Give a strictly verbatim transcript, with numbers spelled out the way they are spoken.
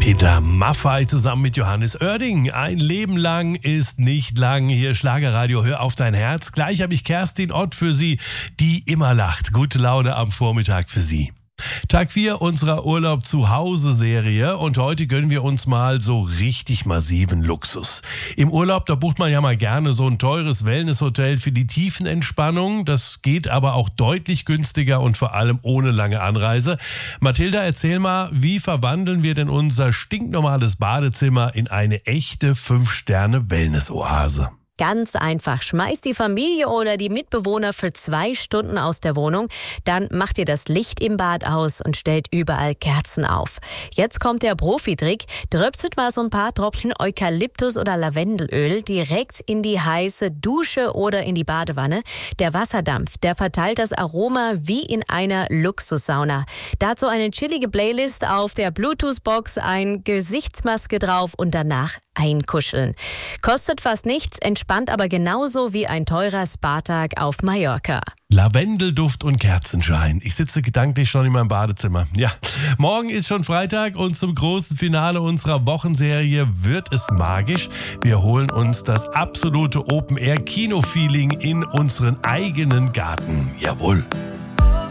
Peter Maffay zusammen mit Johannes Oerding. Ein Leben lang ist nicht lang. Hier Schlagerradio, hör auf dein Herz. Gleich habe ich Kerstin Ott für Sie, die immer lacht. Gute Laune am Vormittag für Sie. Tag vier unserer Urlaub-zu-Hause-Serie und heute gönnen wir uns mal so richtig massiven Luxus. Im Urlaub, da bucht man ja mal gerne so ein teures Wellnesshotel für die Tiefenentspannung. Das geht aber auch deutlich günstiger und vor allem ohne lange Anreise. Mathilda, erzähl mal, wie verwandeln wir denn unser stinknormales Badezimmer in eine echte fünf Sterne Wellness-Oase? Ganz einfach. Schmeißt die Familie oder die Mitbewohner für zwei Stunden aus der Wohnung, dann macht ihr das Licht im Bad aus und stellt überall Kerzen auf. Jetzt kommt der Profi-Trick. Dröpselt mal so ein paar Tropfen Eukalyptus- oder Lavendelöl direkt in die heiße Dusche oder in die Badewanne. Der Wasserdampf, der verteilt das Aroma wie in einer Luxussauna. Dazu eine chillige Playlist auf der Bluetooth-Box, ein Gesichtsmaske drauf und danach einkuscheln. Kostet fast nichts, entspannt aber genauso wie ein teurer Spa-Tag auf Mallorca. Lavendelduft und Kerzenschein. Ich sitze gedanklich schon in meinem Badezimmer. Ja, morgen ist schon Freitag und zum großen Finale unserer Wochenserie wird es magisch. Wir holen uns das absolute Open-Air-Kino-Feeling in unseren eigenen Garten. Jawohl.